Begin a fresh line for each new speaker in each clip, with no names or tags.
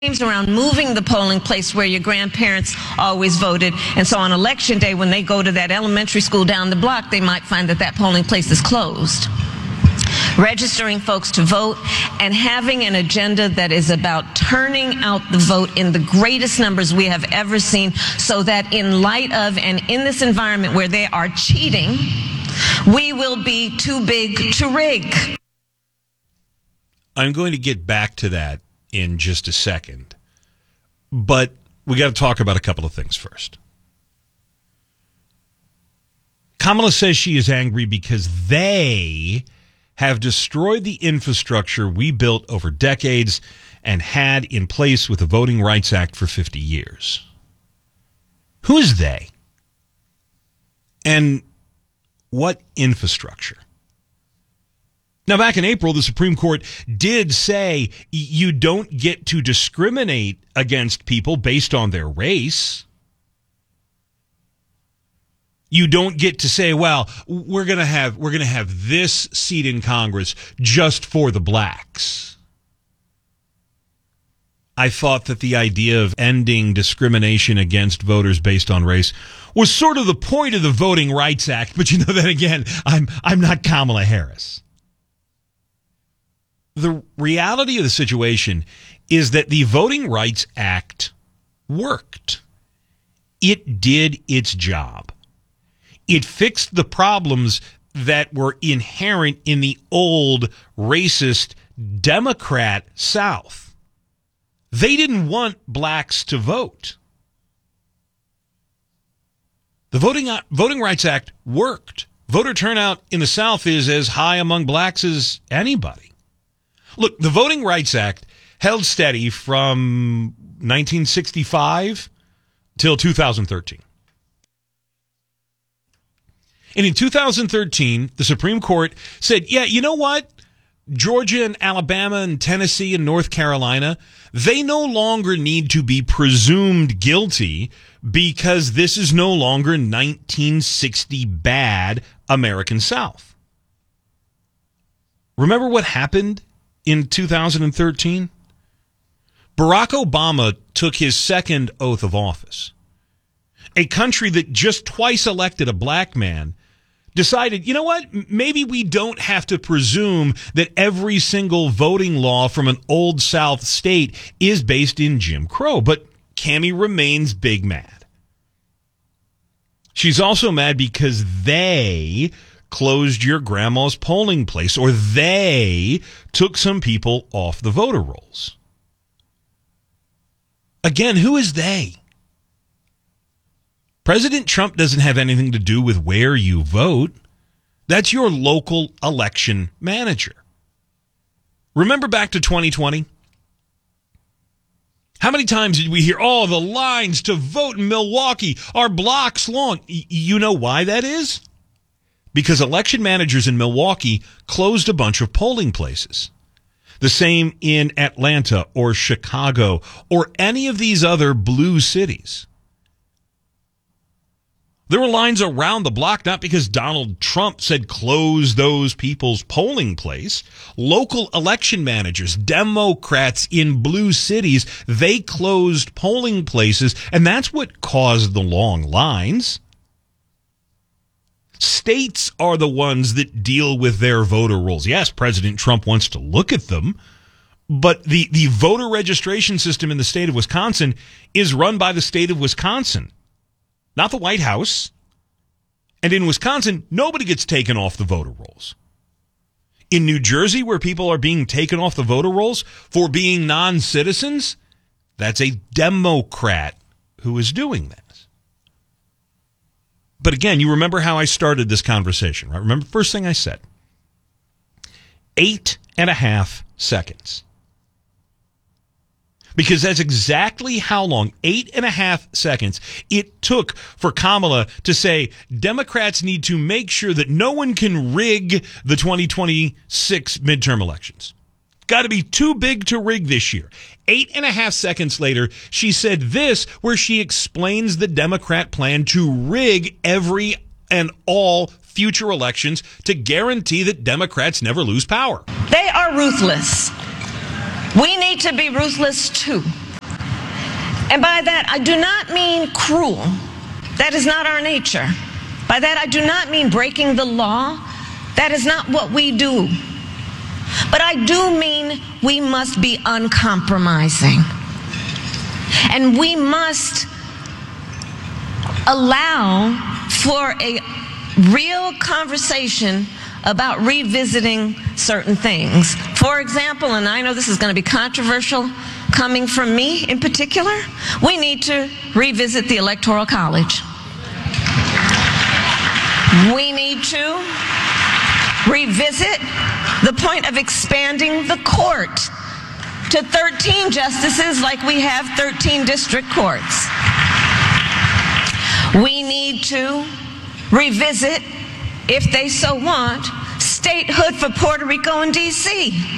around moving the polling place where your grandparents always voted. And so on election day, when they go to that elementary school down the block, they might find that that polling place is closed. Registering folks to vote and having an agenda that is about turning out the vote in the greatest numbers we have ever seen, so that in light of and in this environment where they are cheating, we will be too big to rig.
I'm going to get back to that in just a second, but we got to talk about a couple of things first. Kamala says she is angry because they have destroyed the infrastructure we built over decades and had in place with the Voting Rights Act for 50 years. Who is they? And what infrastructure? Now, back in April, the Supreme Court did say you don't get to discriminate against people based on their race. You don't get to say, well, we're going to have this seat in Congress just for the blacks. I thought that the idea of ending discrimination against voters based on race was sort of the point of the Voting Rights Act, but you know, then again, I'm not Kamala Harris. The reality of the situation is that the Voting Rights Act worked. It did its job. It fixed the problems that were inherent in the old racist Democrat South. They didn't want blacks to vote. The Voting Rights Act worked. Voter turnout in the South is as high among blacks as anybody. Look, the Voting Rights Act held steady from 1965 till 2013. And in 2013, the Supreme Court said, yeah, you know what? Georgia and Alabama and Tennessee and North Carolina, they no longer need to be presumed guilty because this is no longer 1960 bad American South. Remember what happened in 2013? Barack Obama took his second oath of office. A country that just twice elected a black man decided, you know what, maybe we don't have to presume that every single voting law from an old South state is based in Jim Crow. But Cammie remains big mad. She's also mad because they closed your grandma's polling place, or they took some people off the voter rolls. Again, who is they? President Trump doesn't have anything to do with where you vote. That's your local election manager. Remember back to 2020? How many times did we hear, oh, the lines to vote in Milwaukee are blocks long? You know why that is? Because election managers in Milwaukee closed a bunch of polling places. The same in Atlanta or Chicago or any of these other blue cities. There were lines around the block, not because Donald Trump said close those people's polling place. Local election managers, Democrats in blue cities, they closed polling places, and that's what caused the long lines. States are the ones that deal with their voter rolls. Yes, President Trump wants to look at them, but the voter registration system in the state of Wisconsin is run by the state of Wisconsin, not the White House. And in Wisconsin, nobody gets taken off the voter rolls. In New Jersey, where people are being taken off the voter rolls for being non-citizens, that's a Democrat who is doing this. But again, you remember how I started this conversation, right? Remember the first thing I said? 8.5 seconds. Because that's exactly how long, 8.5 seconds, it took for Kamala to say Democrats need to make sure that no one can rig the 2026 midterm elections. Got to be too big to rig this year. 8.5 seconds later, she said this, where she explains the Democrat plan to rig every and all future elections to guarantee that Democrats never lose power.
They are ruthless. We need to be ruthless too. And by that, I do not mean cruel. That is not our nature. By that, I do not mean breaking the law. That is not what we do. But I do mean we must be uncompromising. And we must allow for a real conversation about revisiting certain things. For example, and I know this is going to be controversial coming from me in particular, we need to revisit the Electoral College. We need to revisit the point of expanding the court to 13 justices like we have 13 district courts. We need to revisit, if they so want, statehood for Puerto Rico and D.C.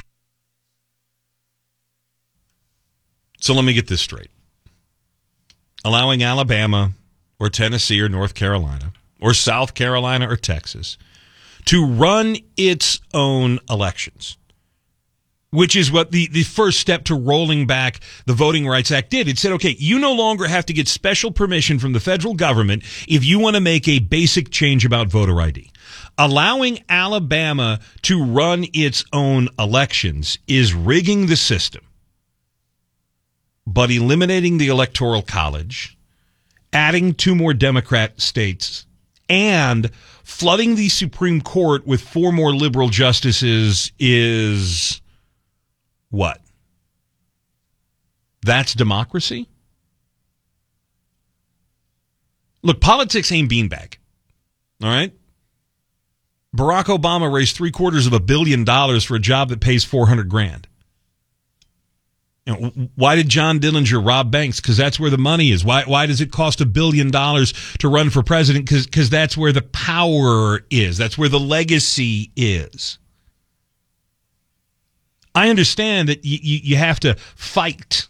So let me get this straight. Allowing Alabama or Tennessee or North Carolina or South Carolina or Texas to run its own elections, which is what the first step to rolling back the Voting Rights Act did. It said, okay, you no longer have to get special permission from the federal government if you want to make a basic change about voter ID. Allowing Alabama to run its own elections is rigging the system, but eliminating the Electoral College, adding 2 more Democrat states, and flooding the Supreme Court with 4 more liberal justices is what? That's democracy? Look, politics ain't beanbag. All right? Barack Obama raised $750 million for a job that pays $400,000. You know, why did John Dillinger rob banks? Because that's where the money is. Why does it cost $1 billion to run for president? Because that's where the power is. That's where the legacy is. I understand that you have to fight,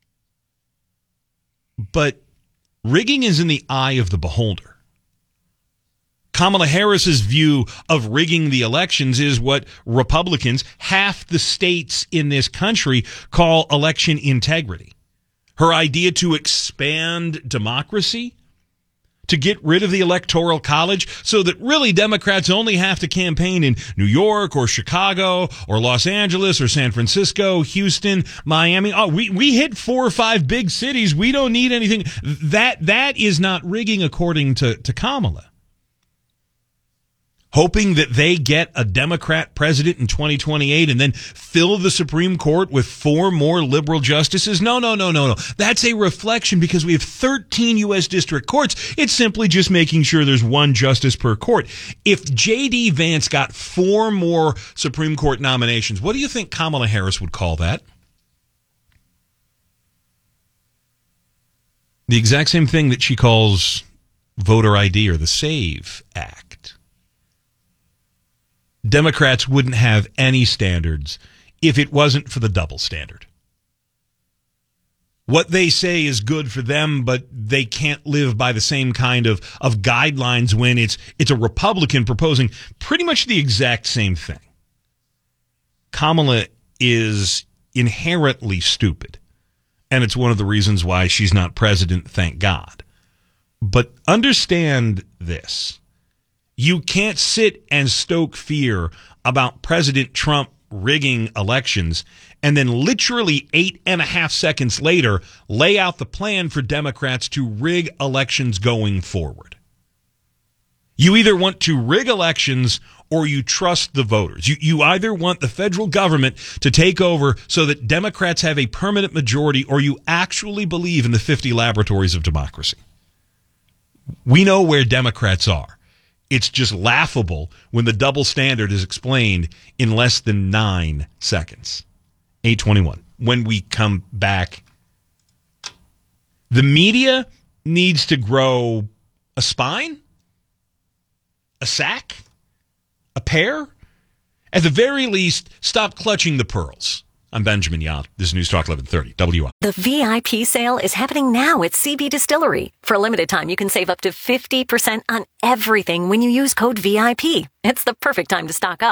but rigging is in the eye of the beholder. Kamala Harris's view of rigging the elections is what Republicans, half the states in this country, call election integrity. Her idea to expand democracy, to get rid of the Electoral College so that really Democrats only have to campaign in New York or Chicago or Los Angeles or San Francisco, Houston, Miami. Oh, we hit 4 or 5 big cities. We don't need anything. That is not rigging according to Kamala. Hoping that they get a Democrat president in 2028 and then fill the Supreme Court with 4 more liberal justices? No. That's a reflection because we have 13 U.S. district courts. It's simply just making sure there's 1 justice per court. If J.D. Vance got 4 more Supreme Court nominations, what do you think Kamala Harris would call that? The exact same thing that she calls voter ID or the SAVE Act. Democrats wouldn't have any standards if it wasn't for the double standard. What they say is good for them, but they can't live by the same kind of guidelines when it's a Republican proposing pretty much the exact same thing. Kamala is inherently stupid, and it's one of the reasons why she's not president, thank God. But understand this. You can't sit and stoke fear about President Trump rigging elections and then literally 8.5 seconds later lay out the plan for Democrats to rig elections going forward. You either want to rig elections or you trust the voters. You either want the federal government to take over so that Democrats have a permanent majority, or you actually believe in the 50 laboratories of democracy. We know where Democrats are. It's just laughable when the double standard is explained in less than 9 seconds. 8:21. When we come back, the media needs to grow a spine, a sack, a pair. At the very least, stop clutching the pearls. I'm Benjamin Yant. This is News Talk 1130, WI.
The VIP sale is happening now at CB Distillery. For a limited time, you can save up to 50% on everything when you use code VIP. It's the perfect time to stock up.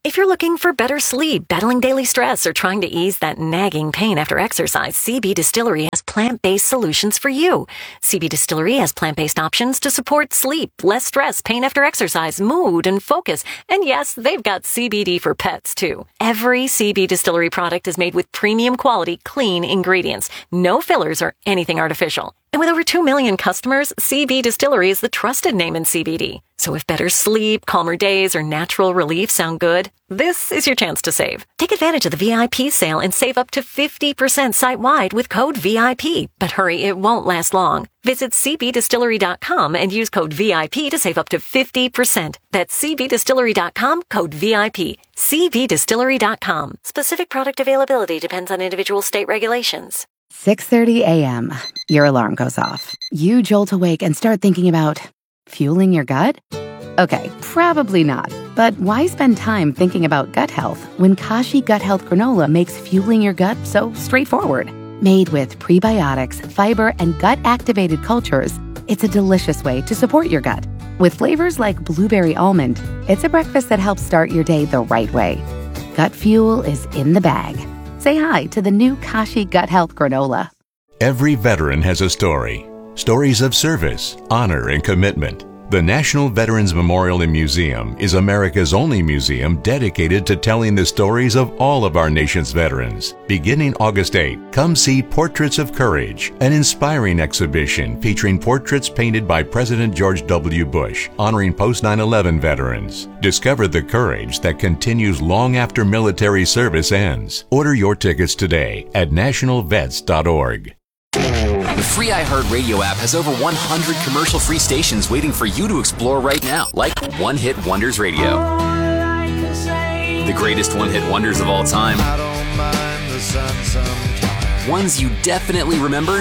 If you're looking for better sleep, battling daily stress, or trying to ease that nagging pain after exercise, CB Distillery has plant-based solutions for you. CB Distillery has plant-based options to support sleep, less stress, pain after exercise, mood, and focus. And yes, they've got CBD for pets, too. Every CB Distillery product is made with premium quality, clean ingredients. No fillers or anything artificial. And with over 2 million customers, CB Distillery is the trusted name in CBD. So if better sleep, calmer days, or natural relief sound good, this is your chance to save. Take advantage of the VIP sale and save up to 50% site-wide with code VIP. But hurry, it won't last long. Visit cbdistillery.com and use code VIP to save up to 50%. That's cbdistillery.com, code VIP. cbdistillery.com. Specific product availability depends on individual state regulations.
6:30 a.m. Your alarm goes off. You jolt awake and start thinking about fueling your gut? Okay, probably not. But why spend time thinking about gut health when Kashi Gut Health Granola makes fueling your gut so straightforward? Made with prebiotics, fiber, and gut-activated cultures, it's a delicious way to support your gut. With flavors like blueberry almond, it's a breakfast that helps start your day the right way. Gut fuel is in the bag. Say hi to the new Kashi Gut Health Granola.
Every veteran has a story. Stories of service, honor, and commitment. The National Veterans Memorial and Museum is America's only museum dedicated to telling the stories of all of our nation's veterans. Beginning August 8, come see Portraits of Courage, an inspiring exhibition featuring portraits painted by President George W. Bush, honoring post-9/11 veterans. Discover the courage that continues long after military service ends. Order your tickets today at nationalvets.org.
The free iHeartRadio app has over 100 commercial-free stations waiting for you to explore right now, like One Hit Wonders Radio. The greatest one-hit wonders of all time. Ones you definitely remember.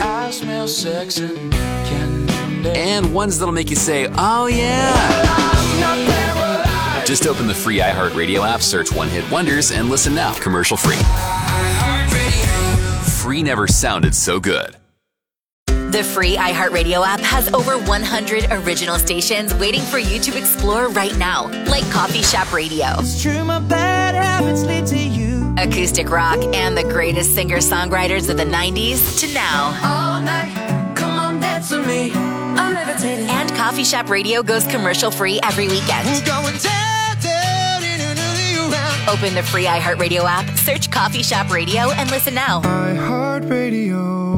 And ones that'll make you say, oh yeah. Just open the free iHeartRadio app, search One Hit Wonders, and listen now, commercial-free. Free never sounded so good.
The free iHeartRadio app has over 100 original stations waiting for you to explore right now, like Coffee Shop Radio,
It's true, my bad habits lead to you.
acoustic rock, and the greatest singer-songwriters of the 90s to now.
All night, come on, dance with me. I'm levitating.
And Coffee Shop Radio goes commercial-free every weekend.
We're going down, down, in another round.
Open the free iHeartRadio app, search Coffee Shop Radio, and listen now.
iHeartRadio.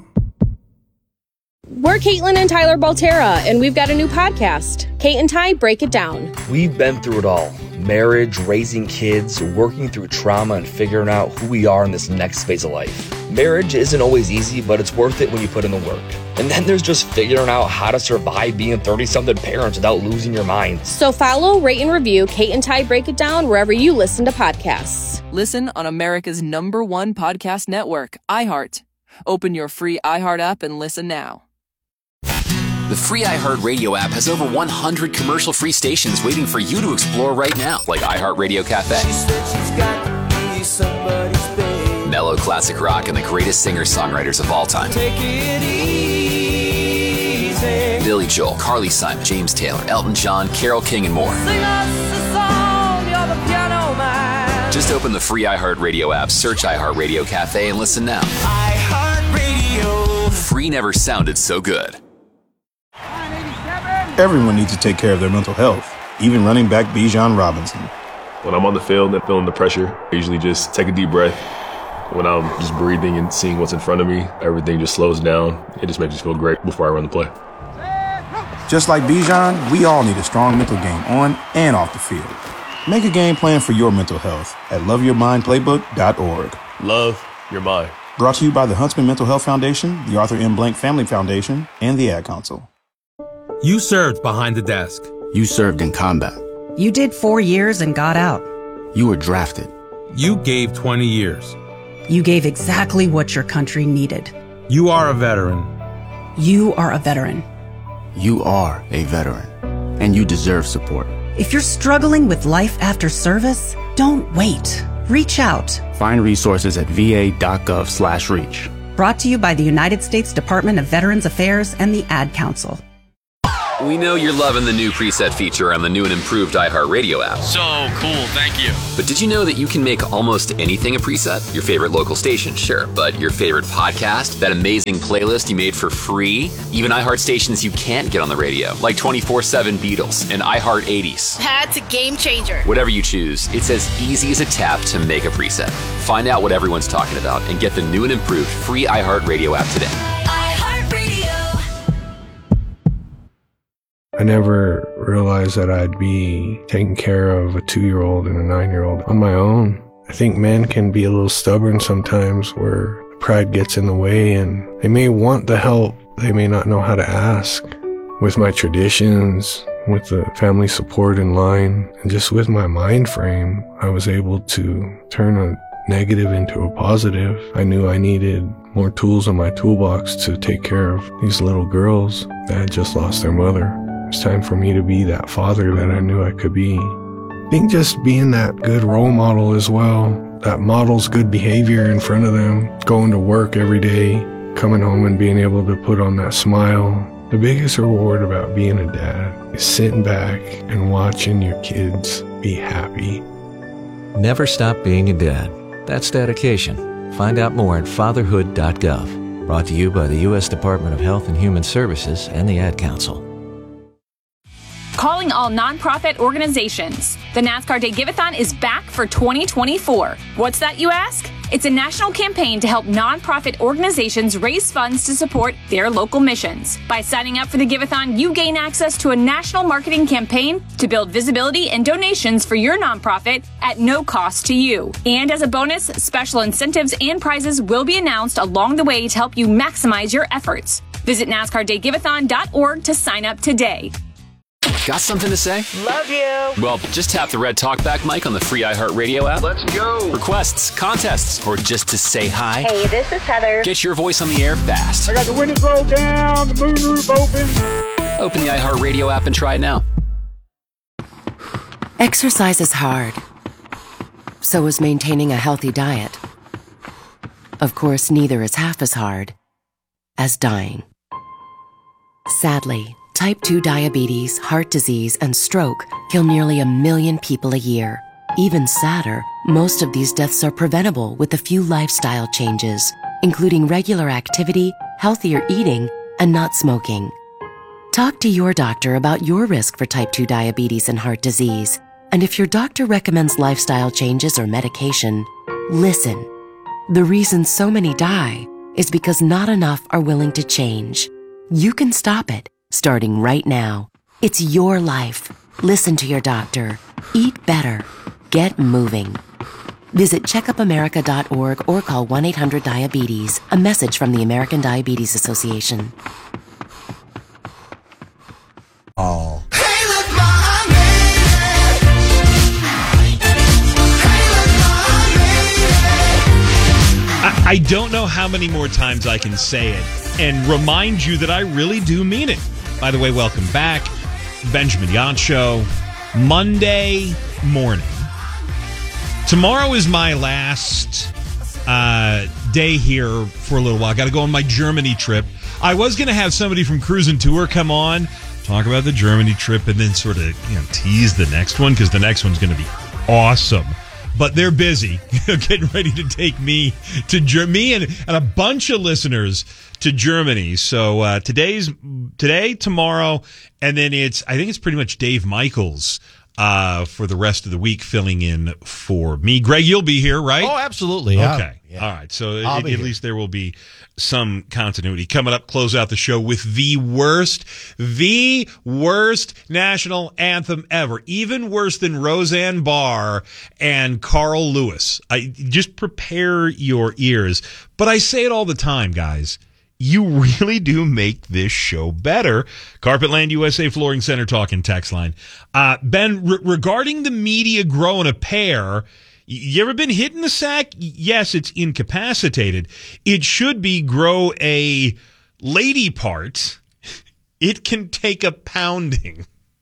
We're Caitlin and Tyler Baltera, and we've got a new podcast, Kate and Ty Break It Down.
We've been through it all. Marriage, raising kids, working through trauma, and figuring out who we are in this next phase of life. Marriage isn't always easy, but it's worth it when you put in the work. And then there's just figuring out how to survive being 30-something parents without losing your mind.
So follow, rate, and review Kate and Ty Break It Down wherever you listen to podcasts.
Listen on America's #1 podcast network, iHeart. Open your free iHeart app and listen now.
The free iHeartRadio app has over 100 commercial-free stations waiting for you to explore right now, like iHeartRadio Cafe, mellow classic rock, and the greatest singer-songwriters of all time.
Take it easy.
Billy Joel, Carly Simon, James Taylor, Elton John, Carole King, and more.
Sing us a song, you're the piano man.
Just open the free iHeartRadio app, search iHeartRadio Cafe, and listen now.
iHeartRadio.
Free never sounded so good.
Everyone needs to take care of their mental health, even running back Bijan Robinson.
When I'm on the field and feeling the pressure, I usually just take a deep breath. When I'm just breathing and seeing what's in front of me, everything just slows down. It just makes me feel great before I run the play.
Just like Bijan, we all need a strong mental game on and off the field. Make a game plan for your mental health at loveyourmindplaybook.org.
Love your mind.
Brought to you by the Huntsman Mental Health Foundation, the Arthur M. Blank Family Foundation, and the Ad Council.
You served behind the desk.
You served in combat.
You did 4 years and got out.
You were drafted.
You gave 20 years.
You gave exactly what your country needed.
You are a veteran.
You are a veteran.
You are a veteran, and you deserve support.
If you're struggling with life after service, don't wait. Reach out.
Find resources at va.gov/reach.
Brought to you by the United States Department of Veterans Affairs and the Ad Council.
We know you're loving the new preset feature on the new and improved iHeartRadio app.
So cool, thank you.
But did you know that you can make almost anything a preset? Your favorite local station, sure, but your favorite podcast, that amazing playlist you made for free, even iHeart stations you can't get on the radio, like 24/7 Beatles and iHeart 80s.
That's a game changer.
Whatever you choose, it's as easy as a tap to make a preset. Find out what everyone's talking about and get the new and improved free iHeartRadio app today.
I never realized that I'd be taking care of a 2-year-old and a 9-year-old on my own. I think men can be a little stubborn sometimes where pride gets in the way and they may want the help, they may not know how to ask. With my traditions, with the family support in line, and just with my mind frame, I was able to turn a negative into a positive. I knew I needed more tools in my toolbox to take care of these little girls that had just lost their mother. It's time for me to be that father that I knew I could be. I think just being that good role model as well, that models good behavior in front of them, going to work every day, coming home and being able to put on that smile. The biggest reward about being a dad is sitting back and watching your kids be happy.
Never stop being a dad. That's dedication. Find out more at fatherhood.gov. Brought to you by the U.S. Department of Health and Human Services and the Ad Council.
Calling all nonprofit organizations. The NASCAR Day Give-A-thon is back for 2024. What's that, you ask? It's a national campaign to help nonprofit organizations raise funds to support their local missions. By signing up for the Give-A-thon, you gain access to a national marketing campaign to build visibility and donations for your nonprofit at no cost to you. And as a bonus, special incentives and prizes will be announced along the way to help you maximize your efforts. Visit NASCARDayGiveathon.org to sign up today.
Got something to say?
Love you.
Well, just tap the red talkback mic on the free iHeartRadio app.
Let's go.
Requests, contests, or just to say hi.
Hey, this is Heather.
Get your voice on the air fast.
I got the windows rolled down, the moonroof open.
Open the iHeartRadio app and try it now.
Exercise is hard. So is maintaining a healthy diet. Of course, neither is half as hard as dying. Sadly, Type 2 diabetes, heart disease, and stroke kill nearly 1 million people a year. Even sadder, most of these deaths are preventable with a few lifestyle changes, including regular activity, healthier eating, and not smoking. Talk to your doctor about your risk for type 2 diabetes and heart disease. And if your doctor recommends lifestyle changes or medication, listen. The reason so many die is because not enough are willing to change. You can stop it. Starting right now. It's your life. Listen to your doctor. Eat better. Get moving. Visit checkupamerica.org or call 1-800-DIABETES. A message from the American Diabetes Association.
Oh.
I don't know how many more times I can say it and remind you that I really do mean it. By the way, welcome back. Benjamin Yant Show, Monday morning. Tomorrow is my last day here for a little while. Got to go on my Germany trip. I was going to have somebody from Cruise and Tour come on, talk about the Germany trip, and then sort of tease the next one because the next one's going to be awesome. But they're busy getting ready to take me to Germany and a bunch of listeners to Germany. So today, tomorrow, and then I think it's pretty much Dave Michaels for the rest of the week filling in for me. Greg, you'll be here, right?
Oh, absolutely.
Okay. Yeah. All right. So at least there will be some continuity. Coming up, close out the show with the worst national anthem ever. Even worse than Roseanne Barr and Carl Lewis. Just prepare your ears. But I say it all the time, guys. You really do make this show better. Carpetland USA Flooring Center talking text line. Ben, regarding the media growing a pair, you ever been hit in the sack? Yes, it's incapacitated. It should be grow a lady part. It can take a pounding.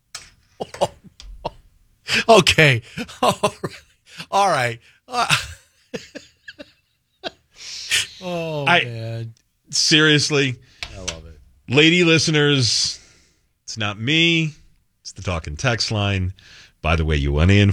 Okay. All right.
Man. Seriously.
I love it.
Lady listeners, It's not me. It's the talking text line. By the way, you went in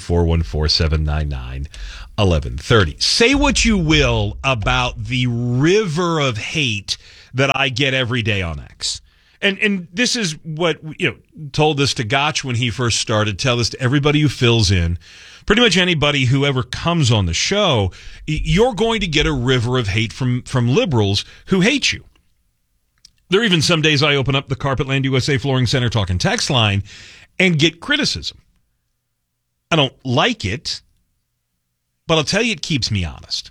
414-799-1130. Say what you will about the river of hate that I get every day on X. And this is what, told this to Gotch when he first started. Tell this to everybody who fills in. Pretty much anybody who ever comes on the show, you're going to get a river of hate from liberals who hate you. There are even some days I open up the Carpetland USA Flooring Center talking text line and get criticism. I don't like it, but I'll tell you it keeps me honest.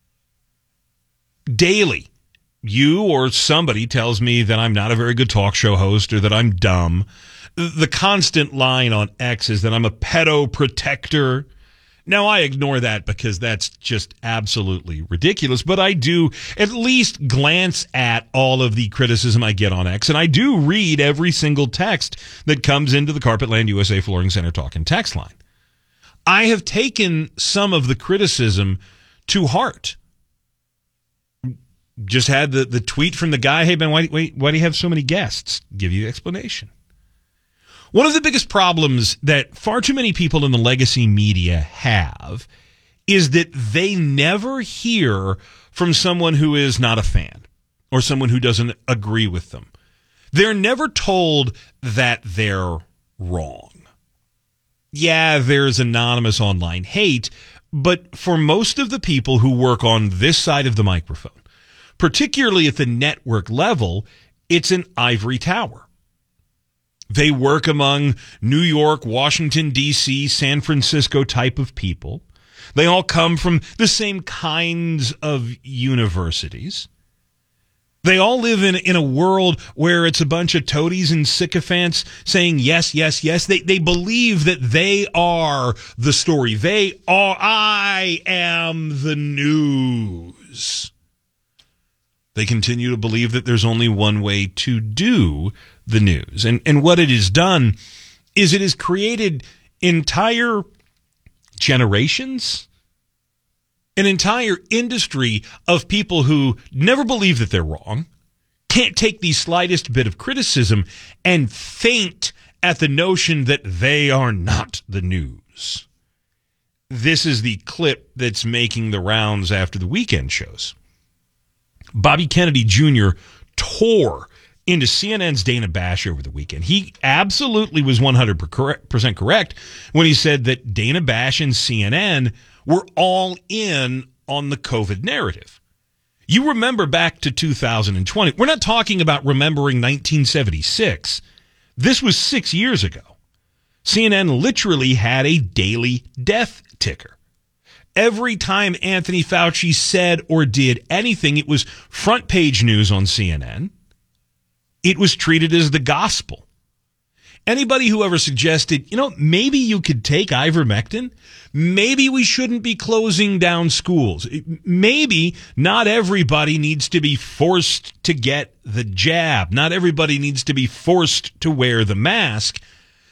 Daily, you or somebody tells me that I'm not a very good talk show host or that I'm dumb. The constant line on X is that I'm a pedo protector. Now, I ignore that because that's just absolutely ridiculous, but I do at least glance at all of the criticism I get on X, and I do read every single text that comes into the Carpetland USA Flooring Center talking text line. I have taken some of the criticism to heart. Just had the tweet from the guy, hey, Ben, why do you have so many guests? Give you the explanation. One of the biggest problems that far too many people in the legacy media have is that they never hear from someone who is not a fan or someone who doesn't agree with them. They're never told that they're wrong. Yeah, there's anonymous online hate, but for most of the people who work on this side of the microphone, particularly at the network level, it's an ivory tower. They work among New York, Washington, D.C., San Francisco type of people. They all come from the same kinds of universities. They all live in a world where it's a bunch of toadies and sycophants saying yes, yes, yes. They believe that they are the story. I am the news. They continue to believe that there's only one way to do the news. And what it has done is it has created entire generations, an entire industry of people who never believe that they're wrong, can't take the slightest bit of criticism, and faint at the notion that they are not the news. This is the clip that's making the rounds after the weekend shows. Bobby Kennedy Jr. tore into CNN's Dana Bash over the weekend. He absolutely was 100% correct when he said that Dana Bash and CNN were all in on the COVID narrative. You remember back to 2020. We're not talking about remembering 1976. This was 6 years ago. CNN literally had a daily death ticker. Every time Anthony Fauci said or did anything, it was front page news on CNN. It was treated as the gospel. Anybody who ever suggested, maybe you could take ivermectin, maybe we shouldn't be closing down schools, maybe not everybody needs to be forced to get the jab, not everybody needs to be forced to wear the mask,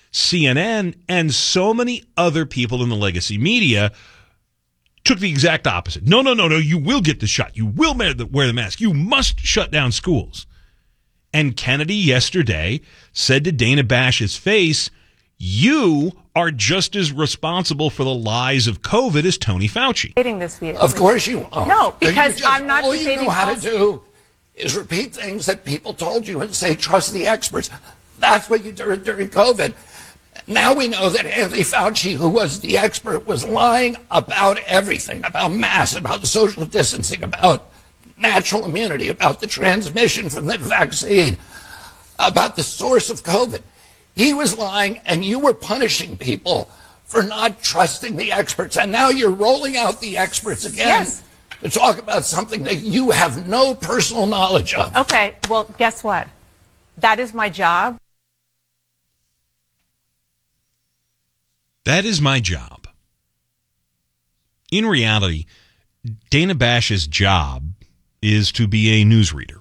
CNN and so many other people in the legacy media took the exact opposite. No, you will get the shot. You will wear the mask. You must shut down schools. And Kennedy yesterday said to Dana Bash's face, you are just as responsible for the lies of COVID as Tony Fauci.
Of course you are.
No, because I'm not
all you know how to do is repeat things that people told you and say, trust the experts. That's what you did during COVID. Now we know that Anthony Fauci, who was the expert, was lying about everything, about masks, about social distancing, about natural immunity, about the transmission from the vaccine, about the source of COVID. He was lying, and you were punishing people for not trusting the experts. And now you're rolling out the experts again to talk about something that you have no personal knowledge of.
Okay, well, guess what? That is my job.
That is my job. In reality, Dana Bash's job is to be a newsreader.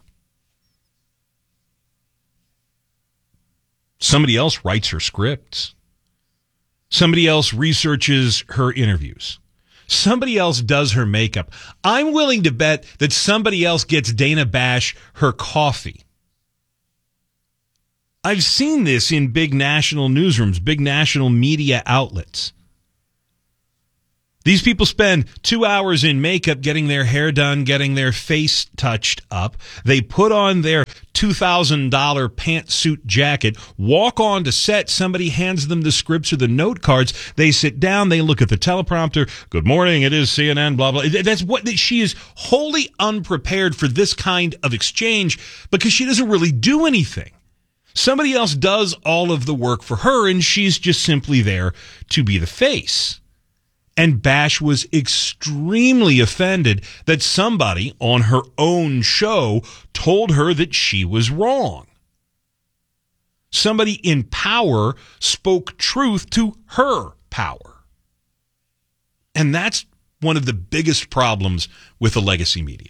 Somebody else writes her scripts. Somebody else researches her interviews. Somebody else does her makeup. I'm willing to bet that somebody else gets Dana Bash her coffee. I've seen this in big national newsrooms, big national media outlets. These people spend 2 hours in makeup getting their hair done, getting their face touched up. They put on their $2,000 pantsuit jacket, walk on to set. Somebody hands them the scripts or the note cards. They sit down. They look at the teleprompter. Good morning. It is CNN, blah, blah. That's what she is wholly unprepared for this kind of exchange because she doesn't really do anything. Somebody else does all of the work for her, and she's just simply there to be the face. And Bash was extremely offended that somebody on her own show told her that she was wrong. Somebody in power spoke truth to her power. And that's one of the biggest problems with the legacy media.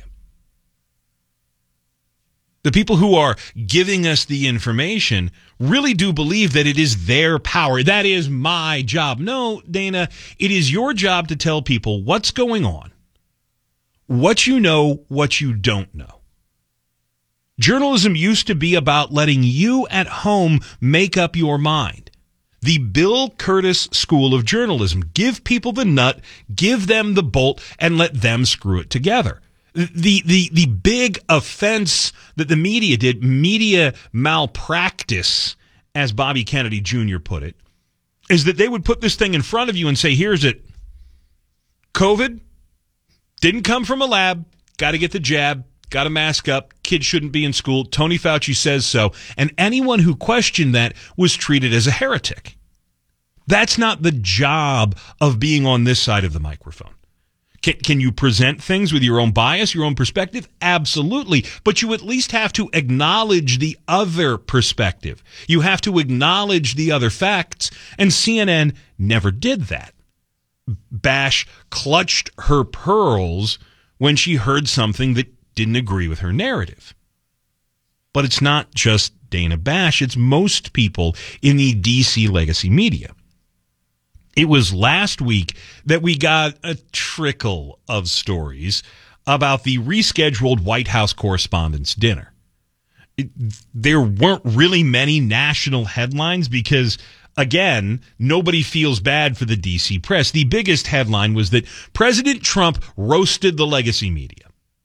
The people who are giving us the information really do believe that it is their power. That is my job. No, Dana, it is your job to tell people what's going on, what you know, what you don't know. Journalism used to be about letting you at home make up your mind. The Bill Curtis School of Journalism. Give people the nut, give them the bolt, and let them screw it together. The big offense that the media did, media malpractice, as Bobby Kennedy Jr. put it, is that they would put this thing in front of you and say, here's it. COVID didn't come from a lab. Got to get the jab. Got to mask up. Kids shouldn't be in school. Tony Fauci says so. And anyone who questioned that was treated as a heretic. That's not the job of being on this side of the microphone. Can you present things with your own bias, your own perspective? Absolutely. But you at least have to acknowledge the other perspective. You have to acknowledge the other facts. And CNN never did that. Bash clutched her pearls when she heard something that didn't agree with her narrative. But it's not just Dana Bash. It's most people in the DC legacy media. It was last week that we got a trickle of stories about the rescheduled White House Correspondents' Dinner. There weren't really many national headlines because, again, nobody feels bad for the D.C. press. The biggest headline was that President Trump roasted the legacy media.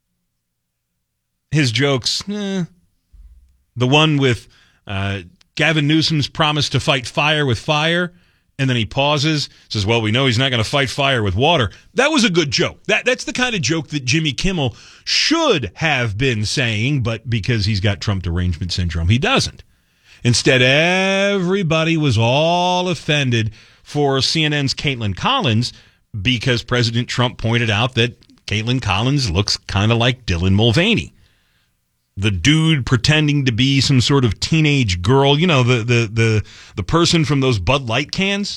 His jokes, the one with Gavin Newsom's promise to fight fire with fire, and then he pauses, says, well, we know he's not going to fight fire with water. That was a good joke. That's the kind of joke that Jimmy Kimmel should have been saying, but because he's got Trump derangement syndrome, he doesn't. Instead, everybody was all offended for CNN's Caitlin Collins because President Trump pointed out that Caitlin Collins looks kind of like Dylan Mulvaney. The dude pretending to be some sort of teenage girl, you know, the person from those Bud Light cans.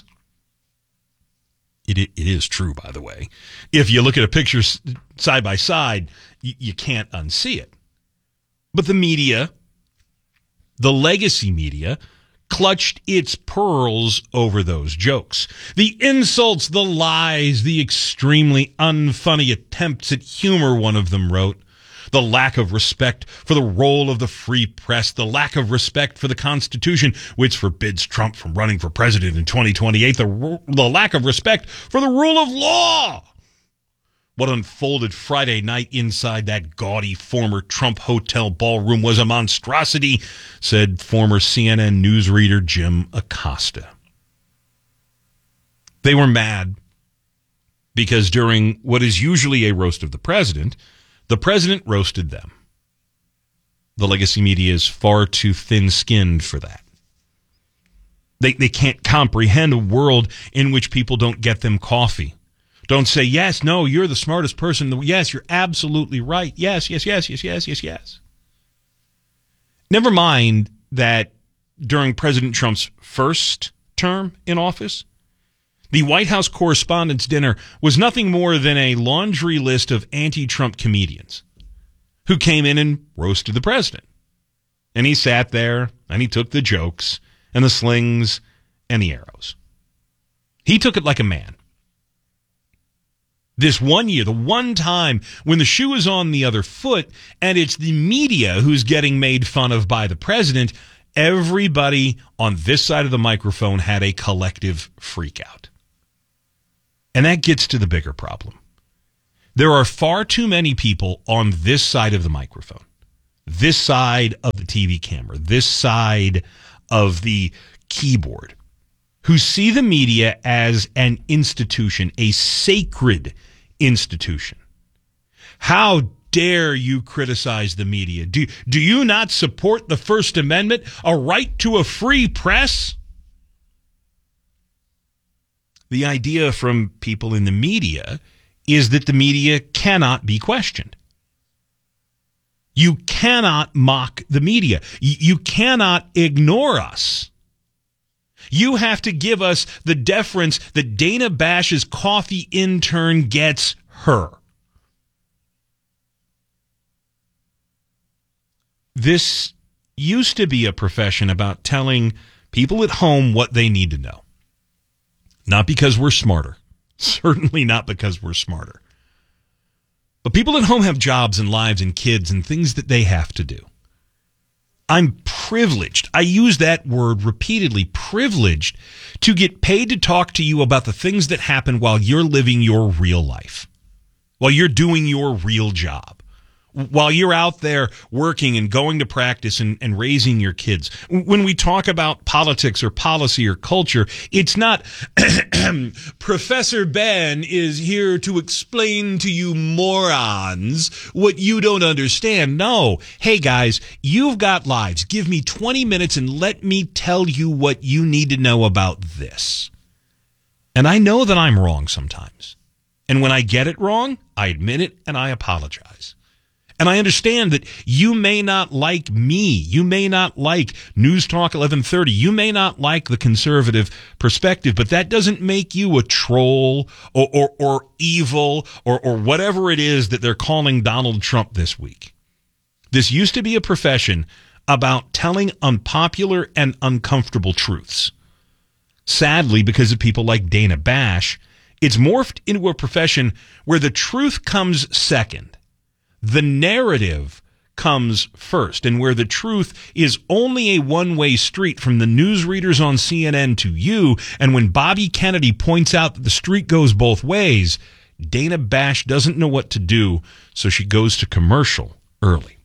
It is true, by the way. If you look at a picture side by side, you can't unsee it. But the media, the legacy media, clutched its pearls over those jokes. The insults, the lies, the extremely unfunny attempts at humor, one of them wrote. The lack of respect for the role of the free press, the lack of respect for the Constitution, which forbids Trump from running for president in 2028, the lack of respect for the rule of law. What unfolded Friday night inside that gaudy former Trump hotel ballroom was a monstrosity, said former CNN newsreader Jim Acosta. They were mad because during what is usually a roast of the president roasted them. The legacy media is far too thin-skinned for that. They can't comprehend a world in which people don't get them coffee. Don't say, yes, no, you're the smartest person. Yes, you're absolutely right. Yes. Never mind that during President Trump's first term in office, the White House Correspondents' Dinner was nothing more than a laundry list of anti-Trump comedians who came in and roasted the president. And he sat there, and he took the jokes and the slings and the arrows. He took it like a man. This one year, the one time when the shoe is on the other foot, and it's the media who's getting made fun of by the president, everybody on this side of the microphone had a collective freakout. And that gets to the bigger problem. There are far too many people on this side of the microphone, this side of the TV camera, this side of the keyboard, who see the media as an institution, a sacred institution. How dare you criticize the media? Do you not support the First Amendment, a right to a free press? The idea from people in the media is that the media cannot be questioned. You cannot mock the media. You cannot ignore us. You have to give us the deference that Dana Bash's coffee intern gets her. This used to be a profession about telling people at home what they need to know. Not because we're smarter. Certainly not because we're smarter. But people at home have jobs and lives and kids and things that they have to do. I'm privileged. I use that word repeatedly, privileged to get paid to talk to you about the things that happen while you're living your real life, while you're doing your real job, while you're out there working and going to practice and raising your kids. When we talk about politics or policy or culture, it's not Professor Ben is here to explain to you morons what you don't understand. No. Hey, guys, you've got lives. Give me 20 minutes and let me tell you what you need to know about this. And I know that I'm wrong sometimes. And when I get it wrong, I admit it and I apologize. And I understand that you may not like me. You may not like News Talk 1130. You may not like the conservative perspective, but that doesn't make you a troll or evil or whatever it is that they're calling Donald Trump this week. This used to be a profession about telling unpopular and uncomfortable truths. Sadly, because of people like Dana Bash, it's morphed into a profession where the truth comes second. The narrative comes first, and where the truth is only a one-way street from the newsreaders on CNN to you, and when Bobby Kennedy points out that the street goes both ways, Dana Bash doesn't know what to do, so she goes to commercial early.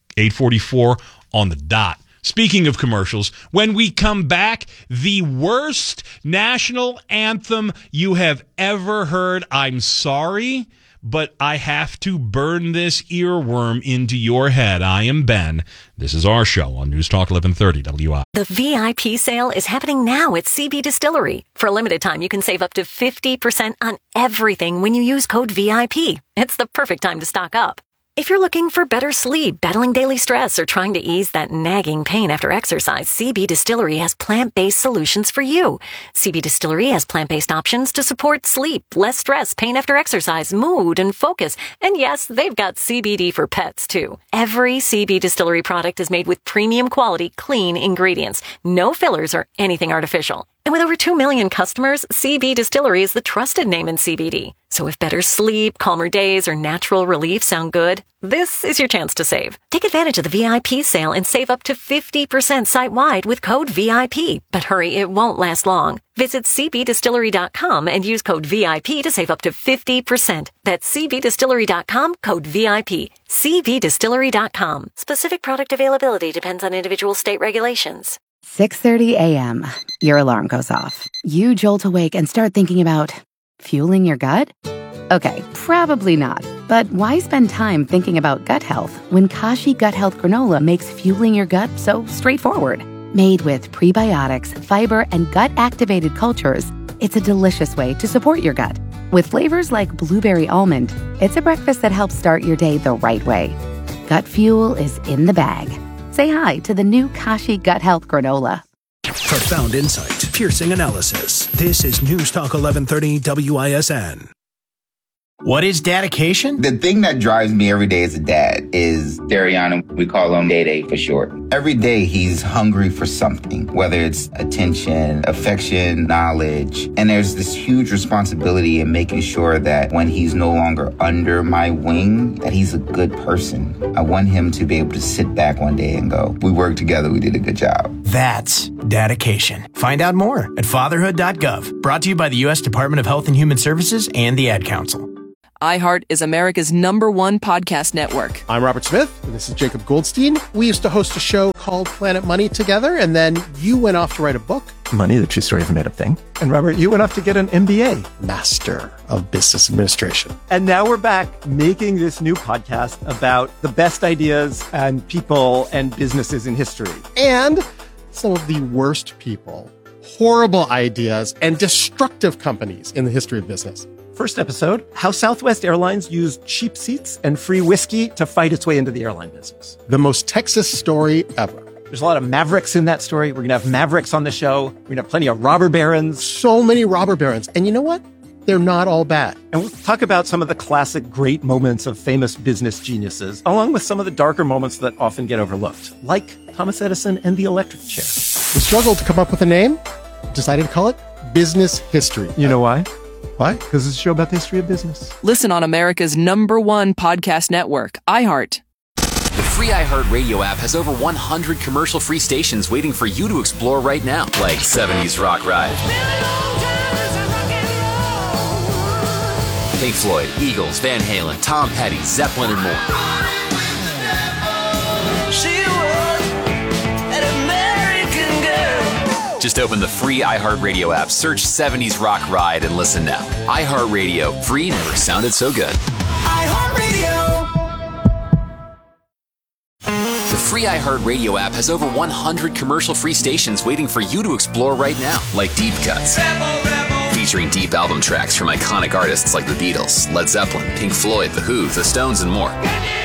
8:44 on the dot. Speaking of commercials, when we come back, the worst national anthem you have ever heard. I'm sorry, but I have to burn this earworm into your head. I am Ben. This is our show on News Talk 1130 WI.
The VIP sale is happening now at CB Distillery. For a limited time, you can save up to 50% on everything when you use code VIP. It's the perfect time to stock up. If you're looking for better sleep, battling daily stress, or trying to ease that nagging pain after exercise, CB Distillery has plant-based solutions for you. CB Distillery has plant-based options to support sleep, less stress, pain after exercise, mood, and focus. And yes, they've got CBD for pets, too. Every CB Distillery product is made with premium quality, clean ingredients. No fillers or anything artificial. And with over 2 million customers, CB Distillery is the trusted name in CBD. So if better sleep, calmer days, or natural relief sound good, this is your chance to save. Take advantage of the VIP sale and save up to 50% site-wide with code VIP. But hurry, it won't last long. Visit cbdistillery.com and use code VIP to save up to 50%. That's cbdistillery.com, code VIP. cbdistillery.com. Specific product availability depends on individual state regulations.
6:30 a.m. Your alarm goes off. You jolt awake and start thinking about fueling your gut? Okay, probably not. But why spend time thinking about gut health when Kashi Gut Health Granola makes fueling your gut so straightforward? Made with prebiotics, fiber, and gut-activated cultures, it's a delicious way to support your gut. With flavors like blueberry almond, it's a breakfast that helps start your day the right way. Gut fuel is in the bag. Say hi to the new Kashi Gut Health Granola.
Profound insight, piercing analysis. This is News Talk 1130 WISN. What is dedication?
The thing that drives me every day as a dad is Dariana. We call him Day for short. Every day he's hungry for something, whether it's attention, affection, knowledge. And there's this huge responsibility in making sure that when he's no longer under my wing, that he's a good person. I want him to be able to sit back one day and go, we worked together, we did a good job.
That's dedication. Find out more at fatherhood.gov. Brought to you by the U.S. Department of Health and Human Services and the Ad Council.
iHeart is America's #1 podcast network.
I'm Robert Smith, and this is Jacob Goldstein. We used to host a show called Planet Money together, and then you went off to write a book.
Money, the true story of a made-up thing. And Robert, you went off to get an MBA.
Master of Business Administration.
And now we're back making this new podcast about the best ideas and people and businesses in history.
And some of the worst people, horrible ideas, and destructive companies in the history of business.
First episode, how Southwest Airlines used cheap seats and free whiskey to fight its way into the airline business.
The most Texas story ever.
There's a lot of mavericks in that story. We're going to have mavericks on the show. We're going to have plenty of robber barons.
So many robber barons. And you know what? They're not all bad.
And we'll talk about some of the classic great moments of famous business geniuses, along with some of the darker moments that often get overlooked, like Thomas Edison and the electric chair.
We struggled to come up with a name, decided to call it Business History.
You know why?
Why?
Because it's a show about the history of business.
Listen on America's #1 podcast network, iHeart.
The free iHeartRadio app has over 100 commercial-free stations waiting for you to explore right now, like 70s Rock Ride, Pink Floyd, Eagles, Van Halen, Tom Petty, Zeppelin, and more. Just open the free iHeartRadio app, search 70s Rock Ride, and listen now. iHeartRadio, free never sounded so good.
iHeartRadio.
The free iHeartRadio app has over 100 commercial-free stations waiting for you to explore right now, like Deep Cuts, featuring deep album tracks from iconic artists like the Beatles, Led Zeppelin, Pink Floyd, The Who, The Stones, and more.